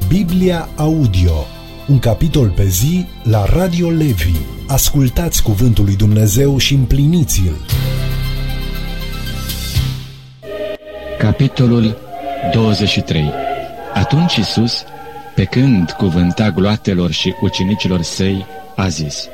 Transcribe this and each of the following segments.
Biblia Audio, un capitol pe zi la Radio Levi. Ascultați cuvântul lui Dumnezeu și împliniți-l. Capitolul 23. Atunci Iisus, pe când cuvânta gloatelor și ucenicilor săi, a zis: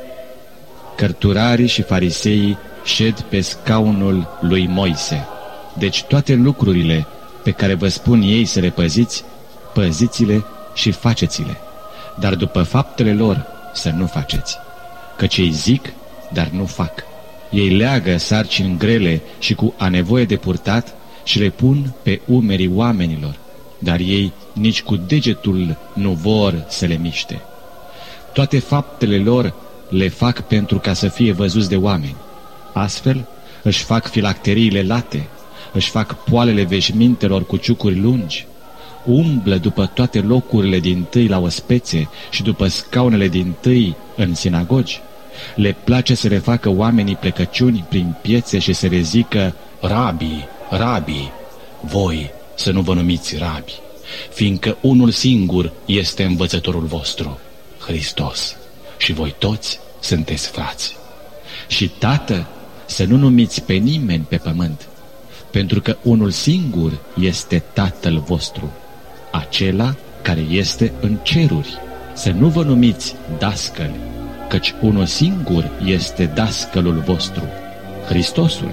Cărturarii și fariseii șed pe scaunul lui Moise. Deci toate lucrurile pe care vă spun ei să le păziți, păziți-le și faceți-le, dar după faptele lor să nu faceți. Căci ei zic, dar nu fac. Ei leagă sarcini grele și cu a nevoie de purtat și le pun pe umerii oamenilor, dar ei nici cu degetul nu vor să le miște. Toate faptele lor le fac pentru ca să fie văzuți de oameni. Astfel își fac filacteriile late, își fac poalele veșmintelor cu ciucuri lungi, umblă după toate locurile dintâi la ospețe și după scaunele dintâi în sinagogi. Le place să le facă oamenii plecăciuni prin piețe și să le zică: Rabii, rabii, voi să nu vă numiți rabi, fiindcă unul singur este învățătorul vostru, Hristos, și voi toți sunteți frați. Și tată, să nu numiți pe nimeni pe pământ, pentru că unul singur este Tatăl vostru, acela care este în ceruri. Să nu vă numiți dascăli, căci unul singur este dascălul vostru, Hristosul.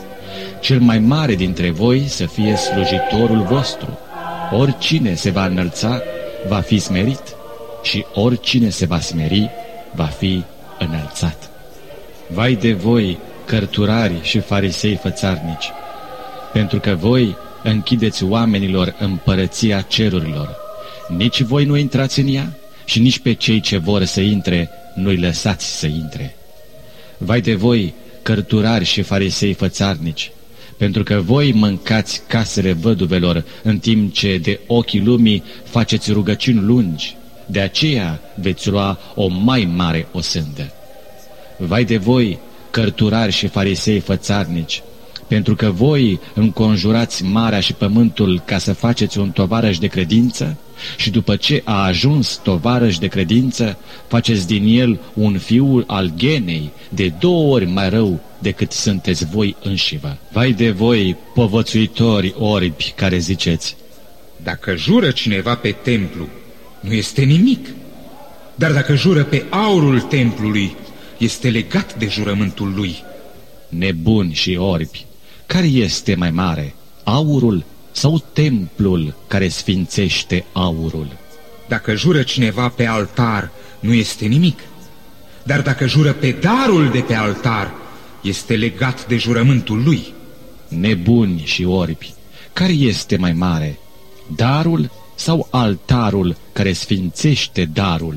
Cel mai mare dintre voi să fie slujitorul vostru. Oricine se va înălța va fi smerit și oricine se va smeri va fi înălțat. Vai de voi, cărturari și farisei fățarnici, pentru că voi închideți oamenilor împărăția cerurilor. Nici voi nu intrați în ea și nici pe cei ce vor să intre nu-i lăsați să intre. Vai de voi, cărturari și farisei fățarnici, pentru că voi mâncați casele văduvelor, în timp ce de ochii lumii faceți rugăciuni lungi, de aceea veți lua o mai mare osândă. Vai de voi, cărturari și farisei fățarnici, pentru că voi înconjurați marea și pământul ca să faceți un tovarăș de credință și după ce a ajuns tovarăș de credință, faceți din el un fiul al ghenei, de 2 ori mai rău decât sunteți voi înșivă. Vai de voi, povățuitori orbi, care ziceți: Dacă jură cineva pe templu, nu este nimic, dar dacă jură pe aurul templului, este legat de jurământul lui. Nebuni și orbi, care este mai mare, aurul sau templul care sfințește aurul? Dacă jură cineva pe altar, nu este nimic, dar dacă jură pe darul de pe altar, este legat de jurământul lui. Nebuni și orbi, care este mai mare, darul sau altarul care sfințește darul?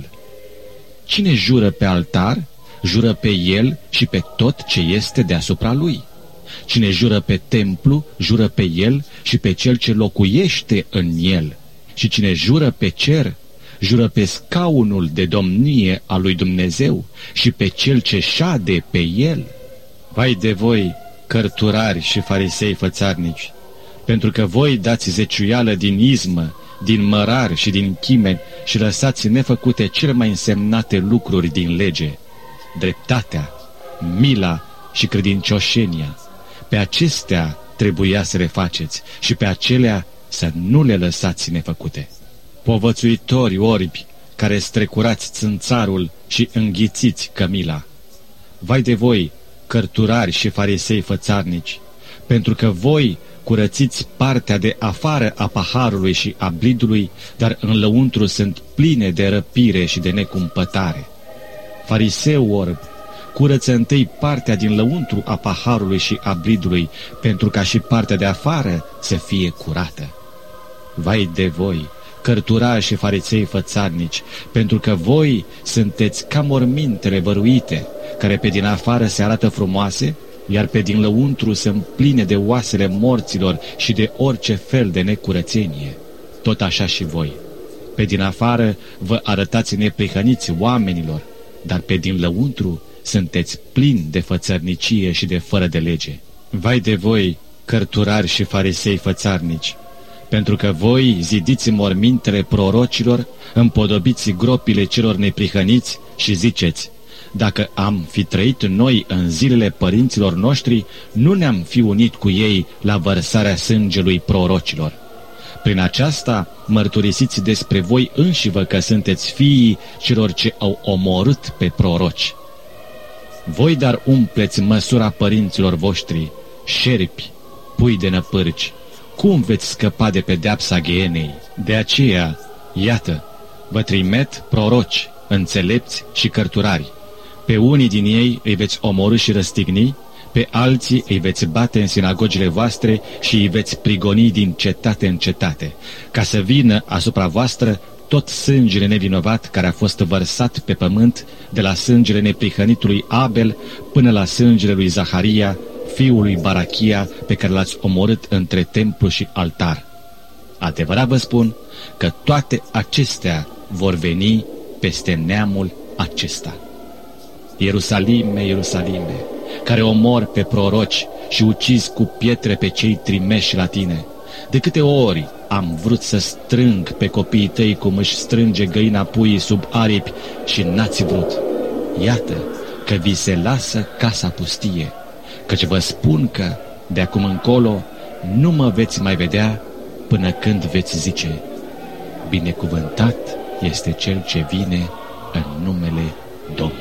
Cine jură pe altar, jură pe el și pe tot ce este deasupra lui. Cine jură pe templu, jură pe el și pe cel ce locuiește în el. Și cine jură pe cer, jură pe scaunul de domnie al lui Dumnezeu și pe cel ce șade pe el. Vai de voi, cărturari și farisei fățarnici, pentru că voi dați zeciuială din izmă, din mărar și din chimeni și lăsați nefăcute cele mai însemnate lucruri din lege: dreptatea, mila și credincioșenia. Pe acestea trebuia să le faceți și pe acelea să nu le lăsați nefăcute. Povățuitori orbi, care strecurați țânțarul și înghițiți cămila. Vai de voi, cărturari și farisei fățarnici, pentru că voi curățiți partea de afară a paharului și a blidului, dar în lăuntru sunt pline de răpire și de necumpătare. Fariseu orb, curăță întâi partea din lăuntru a paharului și a blidului, pentru ca și partea de afară să fie curată. Vai de voi, cărturari și farisei fățarnici, pentru că voi sunteți ca mormintele văruite, care pe din afară se arată frumoase, iar pe din lăuntru sunt pline de oasele morților și de orice fel de necurățenie. Tot așa și voi. Pe din afară vă arătați neprihăniți oamenilor, dar pe din lăuntru sunteți plini de fățărnicie și de fără de lege. Vai de voi, cărturari și farisei fățarnici, pentru că voi zidiți mormintele prorocilor, împodobiți gropile celor neprihăniți și ziceți: dacă am fi trăit noi în zilele părinților noștri, nu ne-am fi unit cu ei la vărsarea sângelui prorocilor. Prin aceasta mărturisiți despre voi înșivă că sunteți fiii celor ce au omorât pe proroci. Voi dar umpleți măsura părinților voștri, șerpi, pui de năpârci. Cum veți scăpa de pedeapsa ghienei? De aceea, iată, vă trimet proroci, înțelepți și cărturari. Pe unii din ei îi veți omorî și răstigni, pe alții îi veți bate în sinagogile voastre și îi veți prigoni din cetate în cetate, ca să vină asupra voastră tot sângele nevinovat care a fost vărsat pe pământ, de la sângele neprihănitului Abel până la sângele lui Zaharia, fiul lui Barachia, pe care l-ați omorât între templu și altar. Adevărat vă spun că toate acestea vor veni peste neamul acesta. Ierusalime, Ierusalime, care omori pe proroci și ucizi cu pietre pe cei trimeși la tine, de câte ori am vrut să strâng pe copiii tăi cum își strânge găina puii sub aripi și n-ați vrut. Iată că vi se lasă casa pustie, căci vă spun că de acum încolo nu mă veți mai vedea până când veți zice: binecuvântat este cel ce vine în numele Domnului.